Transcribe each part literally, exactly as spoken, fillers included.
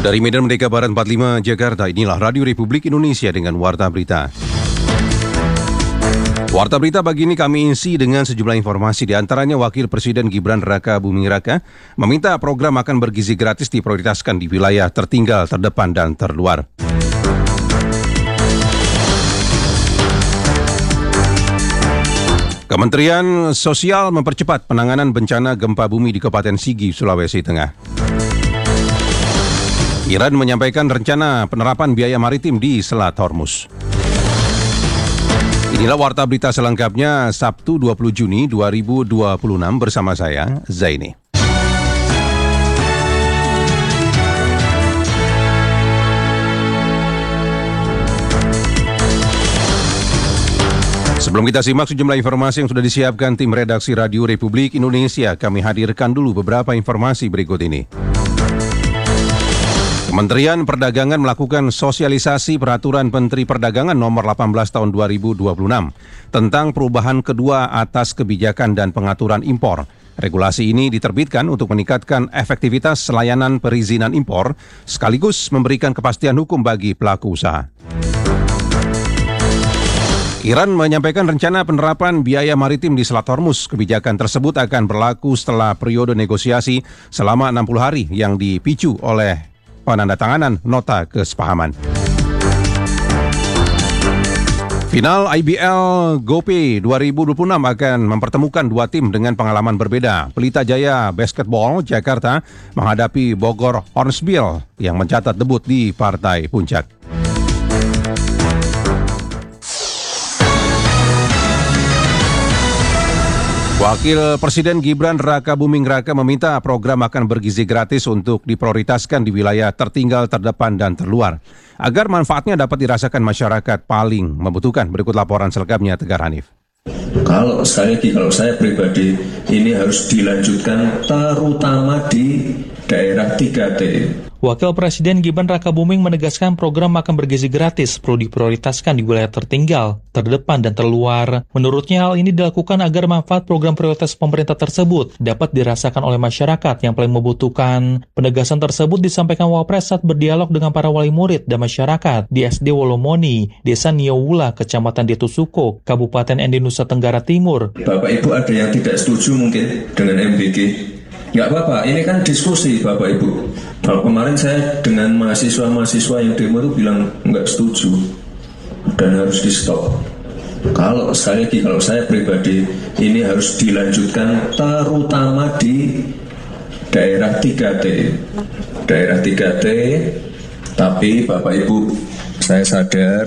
Dari Medan Merdeka Barat empat puluh lima Jakarta, inilah Radio Republik Indonesia dengan Warta Berita. Warta Berita pagi ini kami isi dengan sejumlah informasi, di antaranya Wakil Presiden Gibran Raka Buming Raka meminta program makan bergizi gratis diprioritaskan di wilayah tertinggal, terdepan, dan terluar. Kementerian Sosial mempercepat penanganan bencana gempa bumi di Kabupaten Sigi, Sulawesi Tengah. Iran menyampaikan rencana penerapan biaya maritim di Selat Hormuz. Inilah Warta Berita selengkapnya Sabtu dua puluh Juni dua ribu dua puluh enam bersama saya, Zaini. Sebelum kita simak sejumlah informasi yang sudah disiapkan tim redaksi Radio Republik Indonesia, kami hadirkan dulu beberapa informasi berikut ini. Kementerian Perdagangan melakukan sosialisasi Peraturan Menteri Perdagangan nomor delapan belas tahun dua ribu dua puluh enam tentang perubahan kedua atas kebijakan dan pengaturan impor. Regulasi ini diterbitkan untuk meningkatkan efektivitas layanan perizinan impor sekaligus memberikan kepastian hukum bagi pelaku usaha. Iran menyampaikan rencana penerapan biaya maritim di Selat Hormuz. Kebijakan tersebut akan berlaku setelah periode negosiasi selama enam puluh hari yang dipicu oleh penandatanganan nota kesepahaman. Final I B L GoPay dua ribu dua puluh enam akan mempertemukan dua tim dengan pengalaman berbeda. Pelita Jaya Basketball Jakarta menghadapi Bogor Hornsbill yang mencatat debut di partai puncak. Wakil Presiden Gibran Raka Buming Raka meminta program makan bergizi gratis untuk diprioritaskan di wilayah tertinggal, terdepan, dan terluar, agar manfaatnya dapat dirasakan masyarakat paling membutuhkan. Berikut laporan selengkapnya Tegar Hanif. Kalau saya, kalau saya pribadi, ini harus dilanjutkan terutama di daerah tiga T. Wakil Presiden Gibran Raka Buming menegaskan program makan bergizi gratis perlu diprioritaskan di wilayah tertinggal, terdepan, dan terluar. Menurutnya hal ini dilakukan agar manfaat program prioritas pemerintah tersebut dapat dirasakan oleh masyarakat yang paling membutuhkan. Penegasan tersebut disampaikan Wapres saat berdialog dengan para wali murid dan masyarakat di S D Wolomoni, Desa Niowula, Kecamatan Detusuko, Kabupaten Ende Nusa Tenggara Timur. Bapak Ibu ada yang tidak setuju mungkin dengan M B G. Nggak apa-apa, ini kan diskusi Bapak Ibu. Kalau kemarin saya dengan mahasiswa-mahasiswa yang demo itu bilang nggak setuju dan harus di stop. Kalau sekali lagi, kalau saya pribadi, ini harus dilanjutkan terutama di daerah tiga T. Daerah tiga T, tapi Bapak Ibu, saya sadar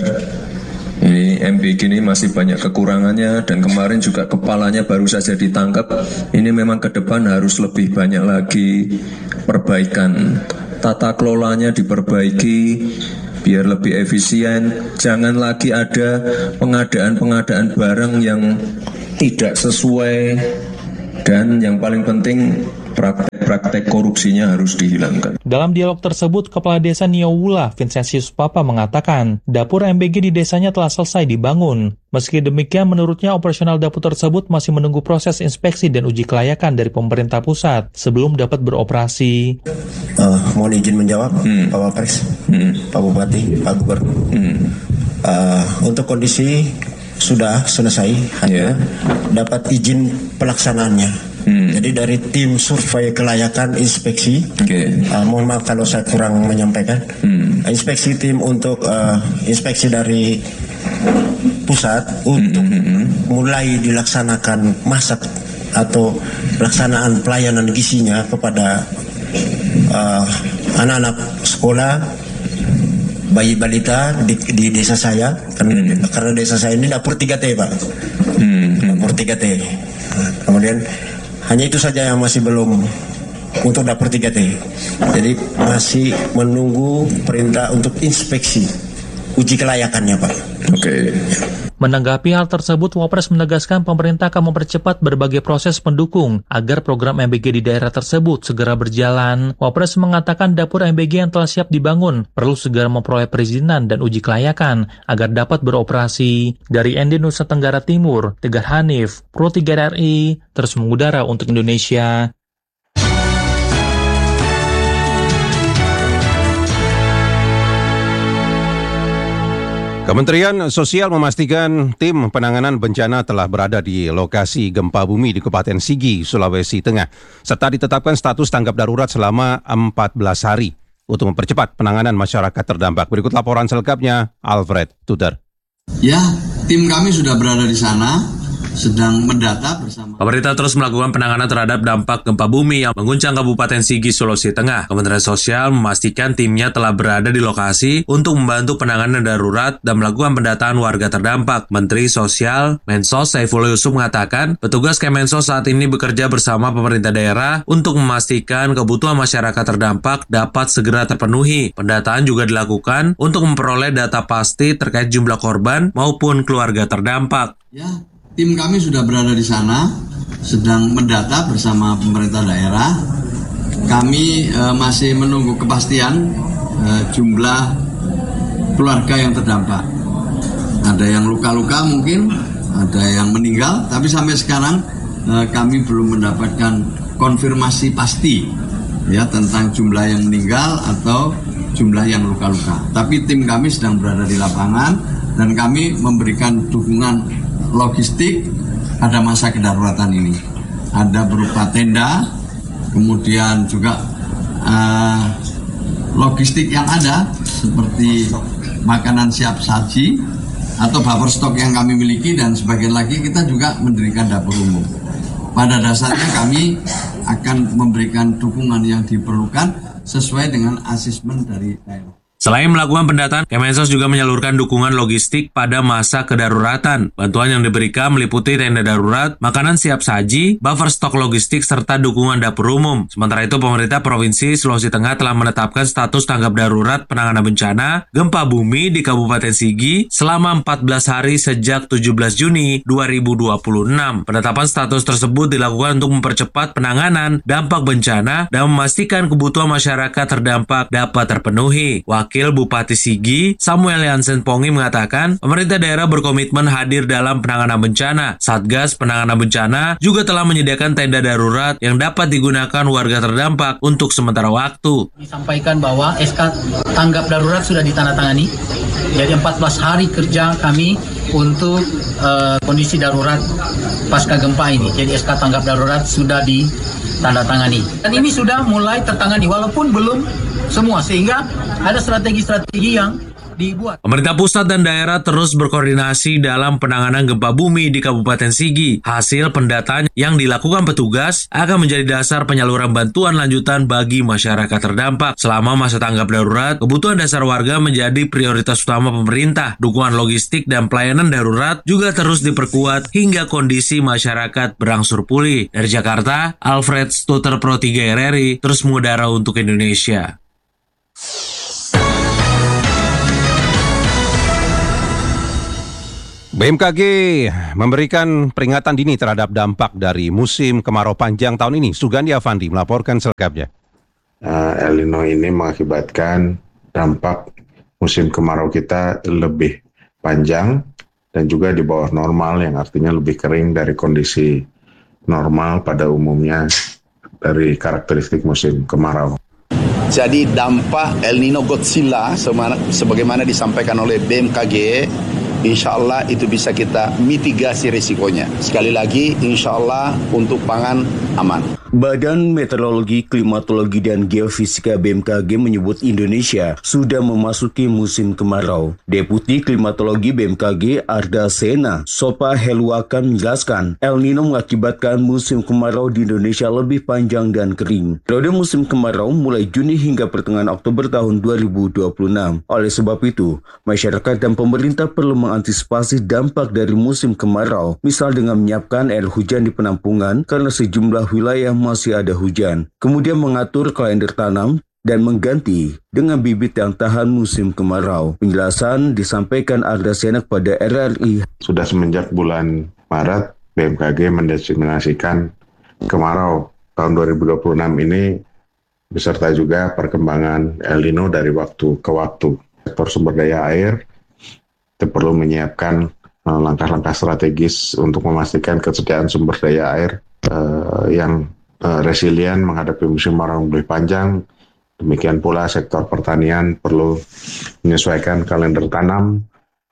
ini M B G ini masih banyak kekurangannya, dan kemarin juga kepalanya baru saja ditangkap. Ini memang ke depan harus lebih banyak lagi perbaikan. Tata kelolanya diperbaiki biar lebih efisien. Jangan lagi ada pengadaan-pengadaan barang yang tidak sesuai, dan yang paling penting praktek-praktek korupsinya harus dihilangkan. Dalam dialog tersebut, Kepala Desa Niowula, Vincentius Papa, mengatakan dapur M B G di desanya telah selesai dibangun. Meski demikian, menurutnya operasional dapur tersebut masih menunggu proses inspeksi dan uji kelayakan dari pemerintah pusat sebelum dapat beroperasi. Uh, mohon izin menjawab, hmm. Pak Wapres, hmm. Pak Bupati, Pak Gubernur. Hmm. Uh, untuk kondisi sudah selesai, hanya yeah. dapat izin pelaksanaannya. Hmm. Jadi dari tim survei kelayakan inspeksi, okay. uh, mohon maaf kalau saya kurang menyampaikan, hmm. inspeksi tim untuk uh, inspeksi dari pusat untuk hmm. mulai dilaksanakan masak atau pelaksanaan pelayanan gizinya kepada uh, anak-anak sekolah, bayi balita di, di desa saya, karena, hmm. karena desa saya ini dapur tiga T Pak, hmm. dapur tiga T. Nah, kemudian hanya itu saja yang masih belum untuk dapur tiga T. Jadi masih menunggu perintah untuk inspeksi uji kelayakannya Pak. Oke. Okay. Menanggapi hal tersebut, Wapres menegaskan pemerintah akan mempercepat berbagai proses pendukung agar program M B G di daerah tersebut segera berjalan. Wapres mengatakan dapur M B G yang telah siap dibangun perlu segera memperoleh perizinan dan uji kelayakan agar dapat beroperasi. Dari Ende Nusa Tenggara Timur, Tegar Hanif, Pro tiga R I, terus mengudara untuk Indonesia. Kementerian Sosial memastikan tim penanganan bencana telah berada di lokasi gempa bumi di Kabupaten Sigi, Sulawesi Tengah, serta ditetapkan status tanggap darurat selama empat belas hari untuk mempercepat penanganan masyarakat terdampak. Berikut laporan selengkapnya, Alfred Tudor. Ya, tim kami sudah berada di sana, sedang mendata bersama. Pemerintah terus melakukan penanganan terhadap dampak gempa bumi yang mengguncang Kabupaten Sigi, Sulawesi Tengah. Kementerian Sosial memastikan timnya telah berada di lokasi untuk membantu penanganan darurat dan melakukan pendataan warga terdampak. Menteri Sosial Mensos Saifullah Yusuf mengatakan, petugas Kemensos saat ini bekerja bersama pemerintah daerah untuk memastikan kebutuhan masyarakat terdampak dapat segera terpenuhi. Pendataan juga dilakukan untuk memperoleh data pasti terkait jumlah korban maupun keluarga terdampak. Ya, tim kami sudah berada di sana, sedang mendata bersama pemerintah daerah. Kami e, masih menunggu kepastian e, jumlah keluarga yang terdampak. Ada yang luka-luka mungkin, ada yang meninggal, tapi sampai sekarang e, kami belum mendapatkan konfirmasi pasti ya tentang jumlah yang meninggal atau jumlah yang luka-luka. Tapi tim kami sedang berada di lapangan dan kami memberikan dukungan logistik pada masa kedaruratan ini. Ada berupa tenda, kemudian juga uh, logistik yang ada seperti makanan siap saji atau buffer stok yang kami miliki, dan sebagian lagi kita juga mendirikan dapur umum. Pada dasarnya kami akan memberikan dukungan yang diperlukan sesuai dengan asesmen dari daerah. Selain melakukan pendataan, Kemensos juga menyalurkan dukungan logistik pada masa kedaruratan. Bantuan yang diberikan meliputi tenda darurat, makanan siap saji, buffer stok logistik, serta dukungan dapur umum. Sementara itu, pemerintah Provinsi Sulawesi Tengah telah menetapkan status tanggap darurat penanganan bencana gempa bumi di Kabupaten Sigi selama empat belas hari sejak tujuh belas Juni dua ribu dua puluh enam. Penetapan status tersebut dilakukan untuk mempercepat penanganan dampak bencana dan memastikan kebutuhan masyarakat terdampak dapat terpenuhi. Wakil Bupati Sigi, Samuel Yansen Pongi mengatakan, pemerintah daerah berkomitmen hadir dalam penanganan bencana. Satgas penanganan bencana juga telah menyediakan tenda darurat yang dapat digunakan warga terdampak untuk sementara waktu. Disampaikan bahwa S K tanggap darurat sudah ditandatangani. Jadi empat belas hari kerja kami untuk uh, kondisi darurat pasca gempa ini. Jadi S K tanggap darurat sudah ditandatangani. Dan ini sudah mulai tertangani walaupun belum semua, sehingga ada strategi-strategi yang dibuat. Pemerintah pusat dan daerah terus berkoordinasi dalam penanganan gempa bumi di Kabupaten Sigi. Hasil pendataan yang dilakukan petugas akan menjadi dasar penyaluran bantuan lanjutan bagi masyarakat terdampak. Selama masa tanggap darurat, kebutuhan dasar warga menjadi prioritas utama pemerintah. Dukungan logistik dan pelayanan darurat juga terus diperkuat hingga kondisi masyarakat berangsur pulih. Dari Jakarta, Alfred Stuter Pro tiga R R I, terus mengudara untuk Indonesia. B M K G memberikan peringatan dini terhadap dampak dari musim kemarau panjang tahun ini. Sugandi Avandi melaporkan selengkapnya. Uh, El Nino ini mengakibatkan dampak musim kemarau kita lebih panjang dan juga di bawah normal, yang artinya lebih kering dari kondisi normal pada umumnya dari karakteristik musim kemarau. Jadi dampak El Nino Godzilla sebagaimana disampaikan oleh B M K G, insya Allah itu bisa kita mitigasi risikonya. Sekali lagi, insya Allah untuk pangan aman. Badan Meteorologi, Klimatologi, dan Geofisika B M K G menyebut Indonesia sudah memasuki musim kemarau. Deputi Klimatologi B M K G Arda Sena Sopa Heluakan menjelaskan, El Nino mengakibatkan musim kemarau di Indonesia lebih panjang dan kering. Periode musim kemarau mulai Juni hingga pertengahan Oktober tahun dua ribu dua puluh enam. Oleh sebab itu, masyarakat dan pemerintah perlu mengantisipasi dampak dari musim kemarau, misal dengan menyiapkan air hujan di penampungan karena sejumlah wilayah masih ada hujan, kemudian mengatur kalender tanam dan mengganti dengan bibit yang tahan musim kemarau. Penjelasan disampaikan Arda Sena kepada R R I. Sudah semenjak bulan Maret, B M K G mendesignasikan kemarau tahun dua ribu dua puluh enam ini beserta juga perkembangan El Nino dari waktu ke waktu. Sektor sumber daya air kita perlu menyiapkan uh, langkah-langkah strategis untuk memastikan kesediaan sumber daya air uh, yang uh, resilient menghadapi musim kemarau lebih panjang. Demikian pula sektor pertanian perlu menyesuaikan kalender tanam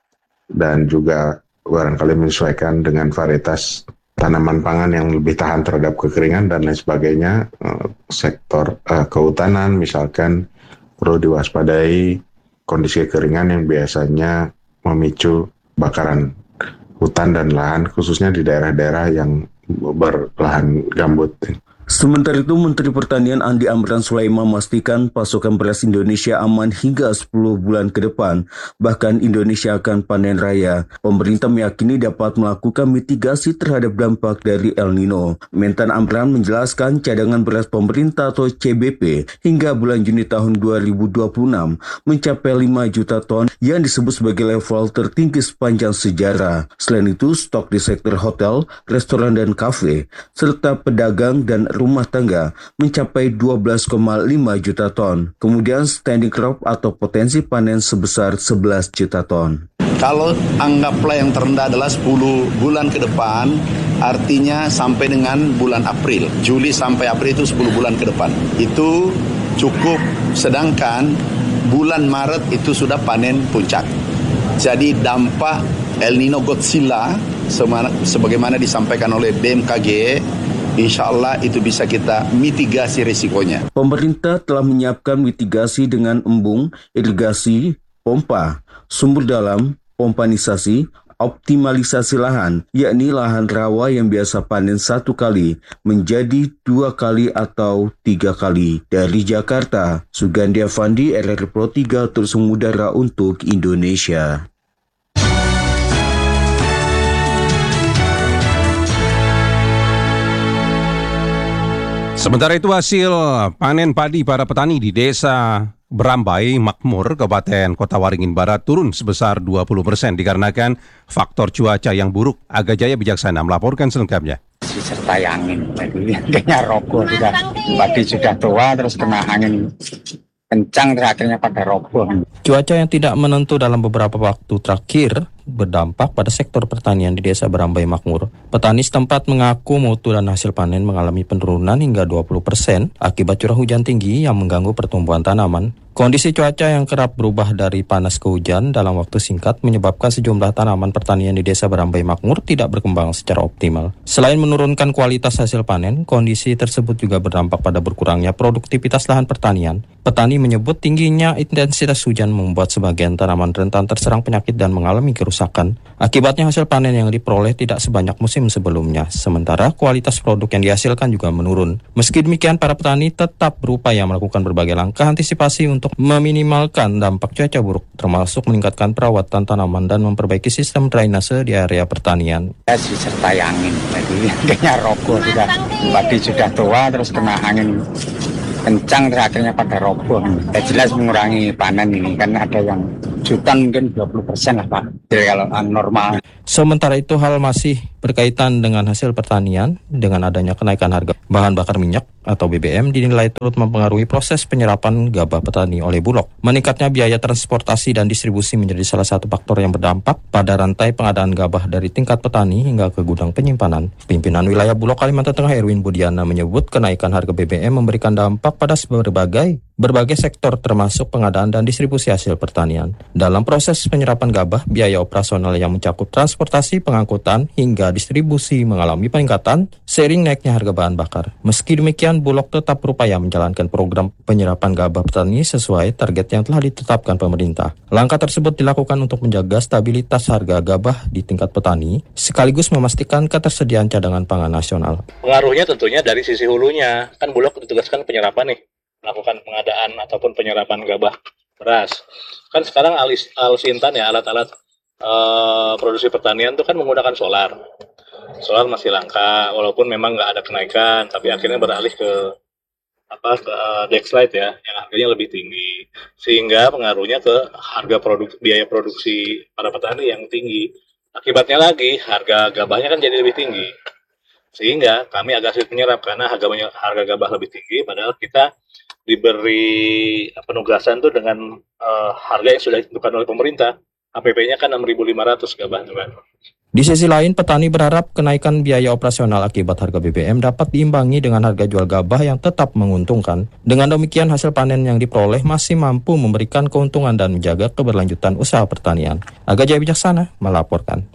dan juga barangkali menyesuaikan dengan varietas tanaman pangan yang lebih tahan terhadap kekeringan dan lain sebagainya. Sektor uh, kehutanan misalkan perlu diwaspadai kondisi kekeringan yang biasanya memicu bakaran hutan dan lahan, khususnya di daerah-daerah yang berlahan gambut. Sementara itu, Menteri Pertanian Andi Amran Sulaiman memastikan pasokan beras Indonesia aman hingga sepuluh bulan ke depan. Bahkan Indonesia akan panen raya. Pemerintah meyakini dapat melakukan mitigasi terhadap dampak dari El Nino. Mentan Amran menjelaskan cadangan beras pemerintah atau C B P hingga bulan Juni tahun dua ribu dua puluh enam mencapai lima juta ton yang disebut sebagai level tertinggi sepanjang sejarah. Selain itu, stok di sektor hotel, restoran dan kafe, serta pedagang dan rumah tangga mencapai dua belas koma lima juta ton. Kemudian standing crop atau potensi panen sebesar sebelas juta ton. Kalau anggaplah yang terendah adalah sepuluh bulan ke depan, artinya sampai dengan bulan April. Juli sampai April itu sepuluh bulan ke depan. Itu cukup, sedangkan bulan Maret itu sudah panen puncak. Jadi dampak El Nino Godzilla sebagaimana disampaikan oleh B M K G, insya Allah itu bisa kita mitigasi risikonya. Pemerintah telah menyiapkan mitigasi dengan embung, irigasi, pompa, sumber dalam, pompanisasi, optimalisasi lahan, yakni lahan rawa yang biasa panen satu kali menjadi dua kali atau tiga kali. Dari Jakarta, Sugandi Avandi, R R I Pro tiga, terus mengudara untuk Indonesia. Sementara itu hasil panen padi para petani di Desa Berambai Makmur, Kabupaten Kota Waringin Barat turun sebesar dua puluh persen dikarenakan faktor cuaca yang buruk. Aga Jaya Bijaksana melaporkan selengkapnya. Disertai angin, jadi kayaknya roboh sudah, padi sudah tua terus kena angin kencang terus akhirnya pada roboh. Cuaca yang tidak menentu dalam beberapa waktu terakhir berdampak pada sektor pertanian di Desa Berambai Makmur. Petani setempat mengaku mutu dan hasil panen mengalami penurunan hingga dua puluh persen akibat curah hujan tinggi yang mengganggu pertumbuhan tanaman. Kondisi cuaca yang kerap berubah dari panas ke hujan dalam waktu singkat menyebabkan sejumlah tanaman pertanian di Desa Berambai Makmur tidak berkembang secara optimal. Selain menurunkan kualitas hasil panen, kondisi tersebut juga berdampak pada berkurangnya produktivitas lahan pertanian. Petani menyebut tingginya intensitas hujan membuat sebagian tanaman rentan terserang penyakit dan mengalami kerusakan. Akibatnya hasil panen yang diperoleh tidak sebanyak musim sebelumnya, sementara kualitas produk yang dihasilkan juga menurun. Meski demikian, para petani tetap berupaya melakukan berbagai langkah antisipasi untuk meminimalkan dampak cuaca buruk, termasuk meningkatkan perawatan tanaman dan memperbaiki sistem drainase di area pertanian. Disertai angin, jadi kayaknya roboh sudah, padi sudah tua terus kena angin kencang terus akhirnya pada roboh. Ya jelas mengurangi panen ini, kan ada yang jutaan mungkin dua puluh persen lah Pak, jadi kalau normal. Sementara itu hal masih berkaitan dengan hasil pertanian. Dengan adanya kenaikan harga bahan bakar minyak atau B B M dinilai turut mempengaruhi proses penyerapan gabah petani oleh Bulog. Meningkatnya biaya transportasi dan distribusi menjadi salah satu faktor yang berdampak pada rantai pengadaan gabah dari tingkat petani hingga ke gudang penyimpanan. Pimpinan wilayah Bulog Kalimantan Tengah Erwin Budiana menyebut kenaikan harga B B M memberikan dampak pada berbagai berbagai sektor termasuk pengadaan dan distribusi hasil pertanian. Dalam proses penyerapan gabah, biaya operasional yang mencakup transportasi, pengangkutan, hingga distribusi mengalami peningkatan seiring naiknya harga bahan bakar. Meski demikian, Bulog tetap berupaya menjalankan program penyerapan gabah petani sesuai target yang telah ditetapkan pemerintah. Langkah tersebut dilakukan untuk menjaga stabilitas harga gabah di tingkat petani, sekaligus memastikan ketersediaan cadangan pangan nasional. Pengaruhnya tentunya dari sisi hulunya, kan Bulog ditugaskan penyerapan nih, melakukan pengadaan ataupun penyerapan gabah beras. Kan sekarang alis, Alsintan ya, alat-alat uh, produksi pertanian itu kan menggunakan solar. Solar masih langka, walaupun memang nggak ada kenaikan, tapi akhirnya beralih ke apa ke uh, Dexlite ya, yang harganya lebih tinggi, sehingga pengaruhnya ke harga produk biaya produksi para petani yang tinggi. Akibatnya lagi harga gabahnya kan jadi lebih tinggi, sehingga kami agak sulit menyerap karena harga harga gabah lebih tinggi, padahal kita diberi penugasan tuh dengan uh, harga yang sudah ditentukan oleh pemerintah. H P P-nya kan enam ribu lima ratus gabah tuh kan. Di sisi lain, petani berharap kenaikan biaya operasional akibat harga B B M dapat diimbangi dengan harga jual gabah yang tetap menguntungkan. Dengan demikian, hasil panen yang diperoleh masih mampu memberikan keuntungan dan menjaga keberlanjutan usaha pertanian. Aga Jaya Bijaksana melaporkan.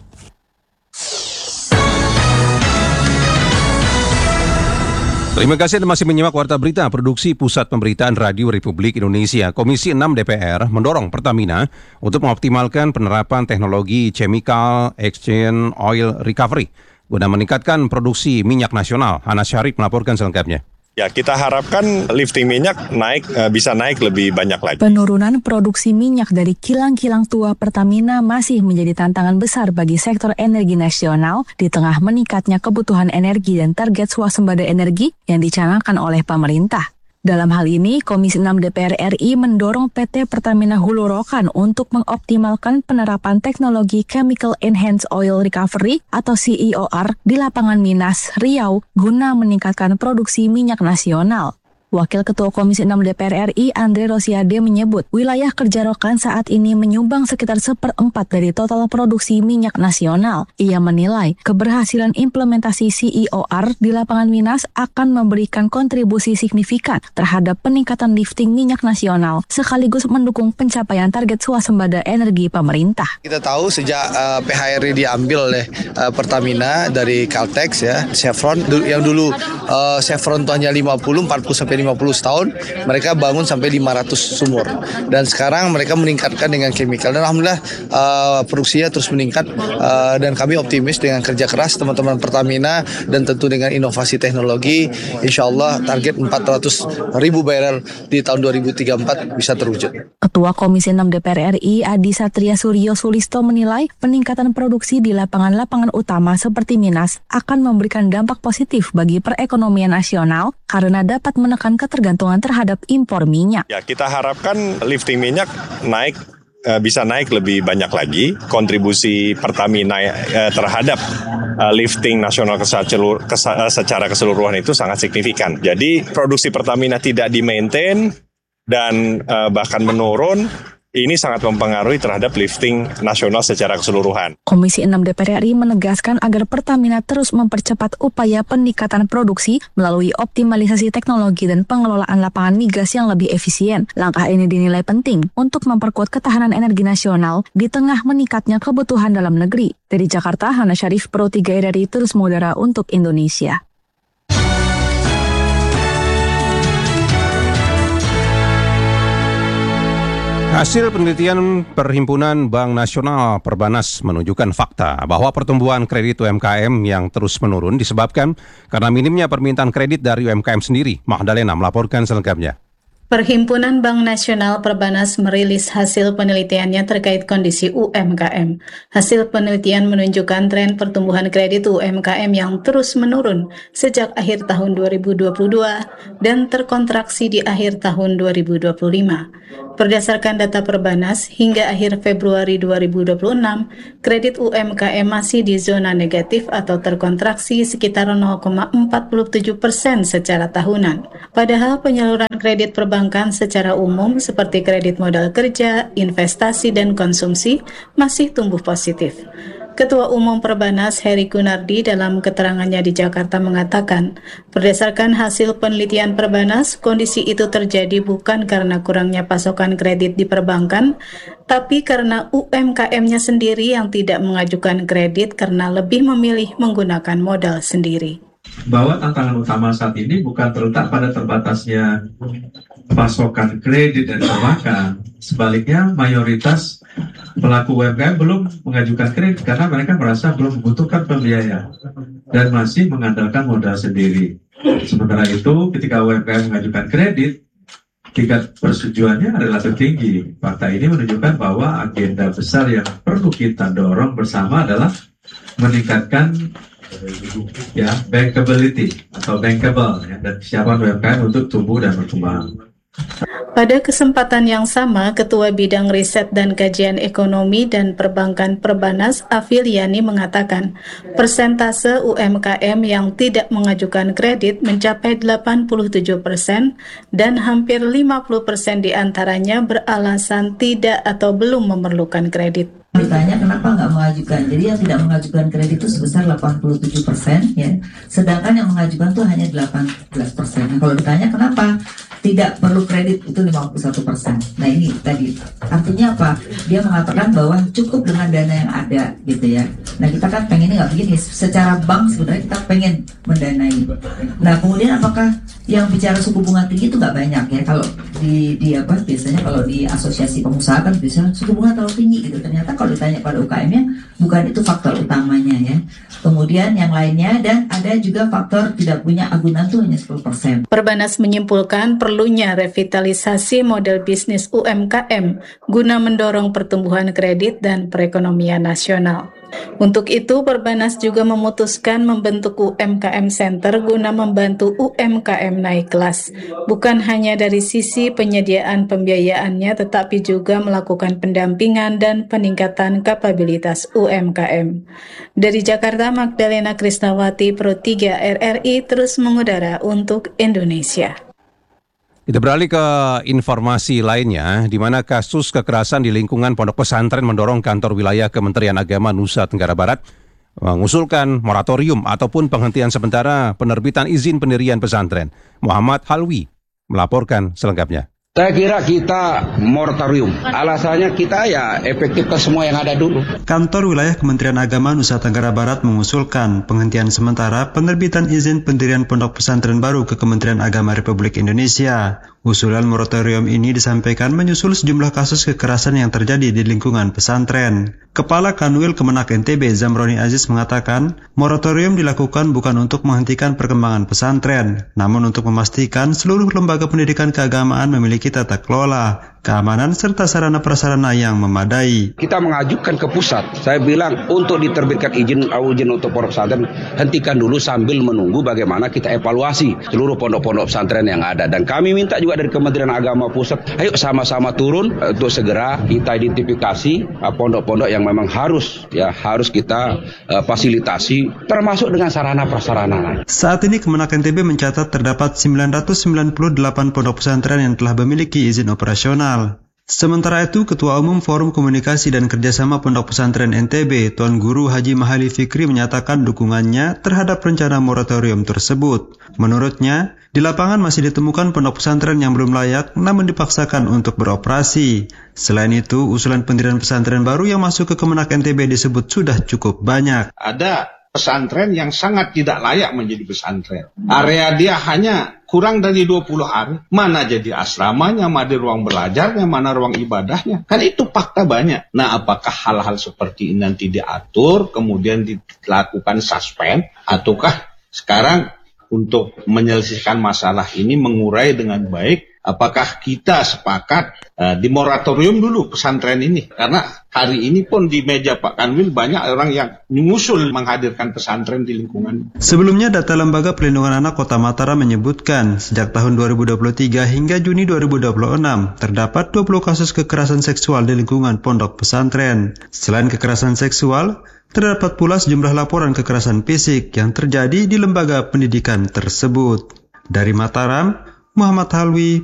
Terima kasih Anda masih menyimak Warta Berita Produksi Pusat Pemberitaan Radio Republik Indonesia. Komisi enam D P R mendorong Pertamina untuk mengoptimalkan penerapan teknologi Chemical Exchange Oil Recovery guna meningkatkan produksi minyak nasional. Hana Syarif melaporkan selengkapnya. Ya, kita harapkan lifting minyak naik bisa naik lebih banyak lagi. Penurunan produksi minyak dari kilang-kilang tua Pertamina masih menjadi tantangan besar bagi sektor energi nasional di tengah meningkatnya kebutuhan energi dan target swasembada energi yang dicanangkan oleh pemerintah. Dalam hal ini, Komisi enam D P R R I mendorong P T Pertamina Hulu Rokan untuk mengoptimalkan penerapan teknologi Chemical Enhanced Oil Recovery atau C E O R di lapangan Minas, Riau, guna meningkatkan produksi minyak nasional. Wakil Ketua Komisi enam D P R R I, Andre Rosiade, menyebut wilayah kerja Rokan saat ini menyumbang sekitar seperempat dari total produksi minyak nasional. Ia menilai keberhasilan implementasi C E O R di lapangan Minas akan memberikan kontribusi signifikan terhadap peningkatan lifting minyak nasional, sekaligus mendukung pencapaian target swasembada energi pemerintah. Kita tahu sejak uh, P H R I diambil oleh uh, Pertamina dari Caltex ya, Chevron, yang dulu uh, Chevron itu hanya lima puluh, empat puluh sampai lima puluh tahun, mereka bangun sampai lima ratus sumur. Dan sekarang mereka meningkatkan dengan chemical. Dan alhamdulillah uh, produksinya terus meningkat uh, dan kami optimis dengan kerja keras teman-teman Pertamina dan tentu dengan inovasi teknologi, insya Allah target empat ratus ribu barrel di tahun dua ribu tiga puluh empat bisa terwujud. Ketua Komisi enam D P R R I, Adi Satria Suryo Sulisto, menilai peningkatan produksi di lapangan-lapangan utama seperti Minas akan memberikan dampak positif bagi perekonomian nasional karena dapat menekan ketergantungan terhadap impor minyak. Ya, kita harapkan lifting minyak naik bisa naik lebih banyak lagi. Kontribusi Pertamina terhadap lifting nasional secara keseluruhan itu sangat signifikan. Jadi produksi Pertamina tidak di-maintain dan bahkan menurun. Ini sangat mempengaruhi terhadap lifting nasional secara keseluruhan. Komisi enam D P R R I menegaskan agar Pertamina terus mempercepat upaya peningkatan produksi melalui optimalisasi teknologi dan pengelolaan lapangan migas yang lebih efisien. Langkah ini dinilai penting untuk memperkuat ketahanan energi nasional di tengah meningkatnya kebutuhan dalam negeri. Dari Jakarta, Hana Syarif, Pro tiga R R I, terus mengudara untuk Indonesia. Hasil penelitian Perhimpunan Bank Nasional Perbanas menunjukkan fakta bahwa pertumbuhan kredit U M K M yang terus menurun disebabkan karena minimnya permintaan kredit dari U M K M sendiri. Magdalena melaporkan selengkapnya. Perhimpunan Bank Nasional Perbanas merilis hasil penelitiannya terkait kondisi U M K M. Hasil penelitian menunjukkan tren pertumbuhan kredit U M K M yang terus menurun sejak akhir tahun dua ribu dua puluh dua dan terkontraksi di akhir tahun dua ribu dua puluh lima. Berdasarkan data Perbanas, hingga akhir Februari dua ribu dua puluh enam, kredit U M K M masih di zona negatif atau terkontraksi sekitar nol koma empat tujuh persen secara tahunan. Padahal penyaluran kredit perbankan secara umum seperti kredit modal kerja, investasi, dan konsumsi masih tumbuh positif. Ketua Umum Perbanas Heri Gunardi dalam keterangannya di Jakarta mengatakan, berdasarkan hasil penelitian Perbanas, kondisi itu terjadi bukan karena kurangnya pasokan kredit di perbankan, tapi karena U M K M-nya sendiri yang tidak mengajukan kredit karena lebih memilih menggunakan modal sendiri. Bahwa tantangan utama saat ini bukan terletak pada terbatasnya pasokan kredit dari perbankan. Sebaliknya, mayoritas pelaku U M K M belum mengajukan kredit karena mereka merasa belum membutuhkan pembiayaan dan masih mengandalkan modal sendiri. Sementara itu, ketika U M K M mengajukan kredit, tingkat persetujuannya relatif tinggi. Fakta ini menunjukkan bahwa agenda besar yang perlu kita dorong bersama adalah meningkatkan ya bankability atau bankable ya, dan kesiapan U M K M untuk tumbuh dan berkembang. Pada kesempatan yang sama, Ketua Bidang Riset dan Kajian Ekonomi dan Perbankan Perbanas, Afiliani, mengatakan persentase U M K M yang tidak mengajukan kredit mencapai delapan puluh tujuh persen dan hampir lima puluh persen diantaranya beralasan tidak atau belum memerlukan kredit. Ditanya kenapa nggak mengajukan, jadi yang tidak mengajukan kredit itu sebesar delapan puluh tujuh persen ya, sedangkan yang mengajukan tuh hanya delapan belas persen. Nah, kalau ditanya kenapa tidak perlu kredit itu lima puluh satu persen. Nah ini tadi artinya apa? Dia mengatakan bahwa cukup dengan dana yang ada gitu ya. Nah kita kan pengennya nggak begini, secara bank sebenarnya kita pengen mendanai. Nah kemudian apakah yang bicara suku bunga tinggi itu nggak banyak ya, kalau di, di apa biasanya kalau di asosiasi pengusaha kan biasanya suku bunga terlalu tinggi gitu. Ternyata kalau ditanya pada U K M-nya bukan itu faktor utamanya ya. Kemudian yang lainnya, dan ada juga faktor tidak punya agunan tuh hanya sepuluh persen. Perbanas menyimpulkan perlunya revitalisasi model bisnis U M K M guna mendorong pertumbuhan kredit dan perekonomian nasional. Untuk itu, Perbanas juga memutuskan membentuk U M K M Center guna membantu U M K M naik kelas, bukan hanya dari sisi penyediaan pembiayaannya, tetapi juga melakukan pendampingan dan peningkatan kapabilitas U M K M. Dari Jakarta, Magdalena Krisnawati, Pro tiga R R I, terus mengudara untuk Indonesia. Kita beralih ke informasi lainnya, di mana kasus kekerasan di lingkungan pondok pesantren mendorong kantor wilayah Kementerian Agama Nusa Tenggara Barat mengusulkan moratorium ataupun penghentian sementara penerbitan izin pendirian pesantren. Muhammad Halwi melaporkan selengkapnya. Saya kira kita moratorium. Alasannya kita ya efektifkan semua yang ada dulu. Kantor wilayah Kementerian Agama Nusa Tenggara Barat mengusulkan penghentian sementara penerbitan izin pendirian pondok pesantren baru ke Kementerian Agama Republik Indonesia. Usulan moratorium ini disampaikan menyusul sejumlah kasus kekerasan yang terjadi di lingkungan pesantren. Kepala Kanwil Kemenak N T B Zamroni Aziz mengatakan, moratorium dilakukan bukan untuk menghentikan perkembangan pesantren, namun untuk memastikan seluruh lembaga pendidikan keagamaan memiliki tata kelola, keamanan, serta sarana prasarana yang memadai. Kita mengajukan ke pusat. Saya bilang untuk diterbitkan izin izin untuk pondok pesantren, hentikan dulu sambil menunggu bagaimana kita evaluasi seluruh pondok-pondok pesantren yang ada. Dan kami minta juga dari Kementerian Agama Pusat, ayo sama-sama turun untuk segera kita identifikasi pondok-pondok yang memang harus ya harus kita uh, fasilitasi, termasuk dengan sarana prasarana. Saat ini Kemenak N T B mencatat terdapat sembilan ratus sembilan puluh delapan pondok pesantren yang telah memiliki izin operasional. Sementara itu, Ketua Umum Forum Komunikasi dan Kerjasama Pondok Pesantren N T B, Tuan Guru Haji Mahali Fikri menyatakan dukungannya terhadap rencana moratorium tersebut. Menurutnya, di lapangan masih ditemukan pondok pesantren yang belum layak namun dipaksakan untuk beroperasi. Selain itu, usulan pendirian pesantren baru yang masuk ke Kemenak N T B disebut sudah cukup banyak. Ada pesantren yang sangat tidak layak menjadi pesantren. Area dia hanya kurang dari dua puluh hari. Mana jadi asramanya, mana ruang belajarnya, mana ruang ibadahnya. Kan itu fakta banyak. Nah, apakah hal-hal seperti ini nanti diatur, kemudian dilakukan suspend, ataukah sekarang untuk menyelesaikan masalah ini mengurai dengan baik, apakah kita sepakat uh, di moratorium dulu pesantren ini? Karena hari ini pun di meja Pak Kanwil banyak orang yang mengusul menghadirkan pesantren di lingkungan. Sebelumnya data Lembaga Pelindungan Anak Kota Mataram menyebutkan sejak tahun dua ribu dua puluh tiga hingga Juni dua ribu dua puluh enam terdapat dua puluh kasus kekerasan seksual di lingkungan pondok pesantren. Selain kekerasan seksual, terdapat pula sejumlah laporan kekerasan fisik yang terjadi di lembaga pendidikan tersebut. Dari Mataram, Muhammad Halwi,